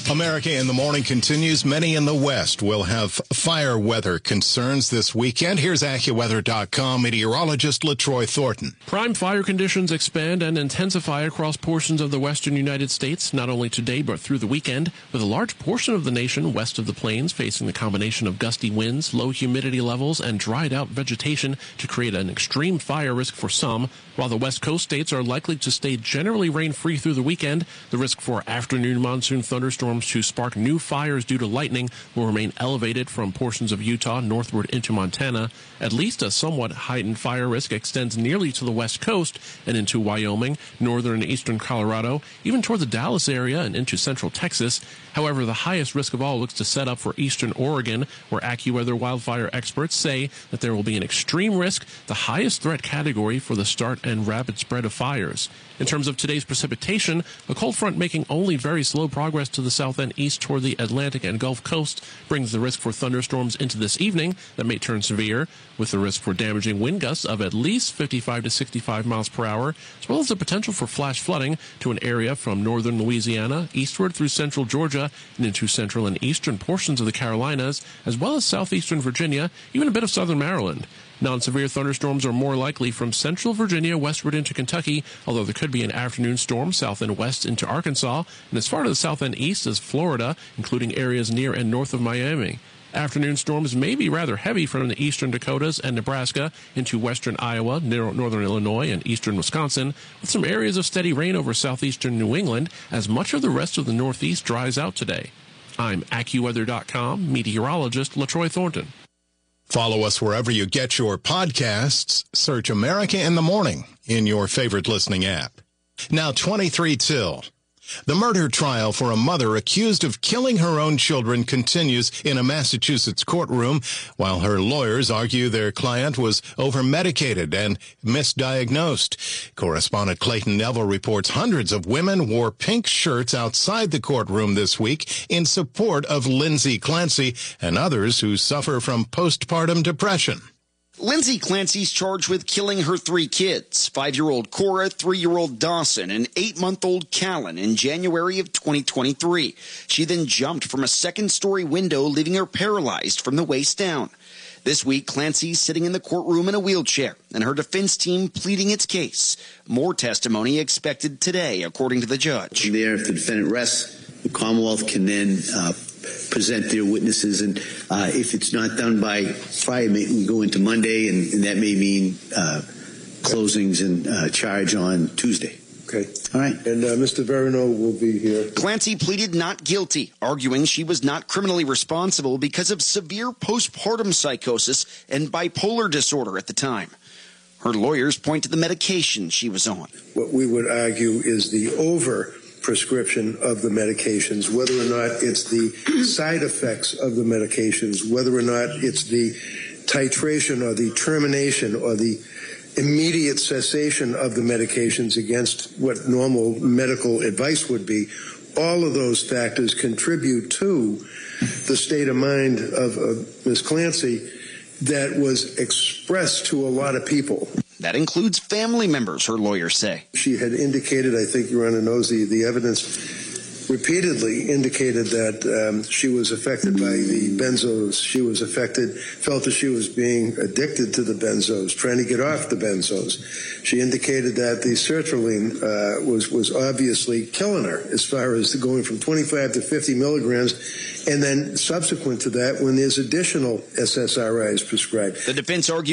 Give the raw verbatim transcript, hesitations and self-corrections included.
America in the Morning continues. Many in the West will have fire weather concerns this weekend. Here's AccuWeather dot com meteorologist LaTroy Thornton. Prime fire conditions expand and intensify across portions of the western United States, not only today but through the weekend, with a large portion of the nation west of the plains facing the combination of gusty winds, low humidity levels, and dried-out vegetation to create an extreme fire risk for some. While the West Coast states are likely to stay generally rain-free through the weekend, the risk for afternoon monsoon thunderstorms to spark new fires due to lightning will remain elevated from portions of Utah northward into Montana. At least a somewhat heightened fire risk extends nearly to the West Coast and into Wyoming, northern and eastern Colorado, even toward the Dallas area and into central Texas. However, the highest risk of all looks to set up for eastern Oregon, where AccuWeather wildfire experts say that there will be an extreme risk, the highest threat category for the start and rapid spread of fires. In terms of today's precipitation, a cold front making only very slow progress to the south and east toward the Atlantic and Gulf Coast brings the risk for thunderstorms into this evening that may turn severe, with the risk for damaging wind gusts of at least fifty-five to sixty-five miles per hour, as well as the potential for flash flooding to an area from northern Louisiana eastward through central Georgia and into central and eastern portions of the Carolinas, as well as southeastern Virginia, even a bit of southern Maryland. Non-severe thunderstorms are more likely from central Virginia westward into Kentucky, although there could be an afternoon storm south and west into Arkansas, and as far to the south and east as Florida, including areas near and north of Miami. Afternoon storms may be rather heavy from the eastern Dakotas and Nebraska into western Iowa, northern Illinois, and eastern Wisconsin, with some areas of steady rain over southeastern New England as much of the rest of the Northeast dries out today. I'm AccuWeather dot com meteorologist LaTroy Thornton. Follow us wherever you get your podcasts. Search America in the Morning in your favorite listening app. Now twenty-three till. The murder trial for a mother accused of killing her own children continues in a Massachusetts courtroom, while her lawyers argue their client was over-medicated and misdiagnosed. Correspondent Clayton Neville reports hundreds of women wore pink shirts outside the courtroom this week in support of Lindsay Clancy and others who suffer from postpartum depression. Lindsay Clancy's charged with killing her three kids, five-year-old Cora, three-year-old Dawson, and eight-month-old Callan, in January of twenty twenty-three. She then jumped from a second-story window, leaving her paralyzed from the waist down. This week, Clancy's sitting in the courtroom in a wheelchair, and her defense team pleading its case. More testimony expected today, according to the judge. From there, if the defendant rests, the Commonwealth can then uh, present their witnesses, and uh, if it's not done by Friday, we go into Monday, and, and that may mean uh, closings and uh, charge on Tuesday. Okay. All right. And uh, Mister Verino will be here. Clancy pleaded not guilty, arguing she was not criminally responsible because of severe postpartum psychosis and bipolar disorder at the time. Her lawyers point to the medication she was on. What we would argue is the over prescription of the medications, whether or not it's the side effects of the medications, whether or not it's the titration or the termination or the immediate cessation of the medications against what normal medical advice would be. All of those factors contribute to the state of mind of uh, Miz Clancy that was expressed to a lot of people. That includes family members, her lawyers say. She had indicated, I think Your Honor knows the, the evidence, repeatedly indicated that um, she was affected by the benzos. She was affected, felt that she was being addicted to the benzos, trying to get off the benzos. She indicated that the sertraline uh, was, was obviously killing her as far as going from twenty-five to fifty milligrams. And then subsequent to that, when there's additional S S R Is prescribed. The defense argued